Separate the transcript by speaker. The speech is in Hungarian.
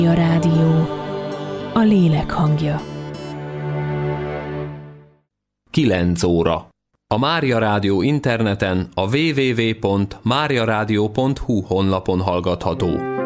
Speaker 1: Mária Rádió, a lélek hangja.
Speaker 2: 9 óra. A Mária Rádió interneten a www.mariaradio.hu honlapon hallgatható.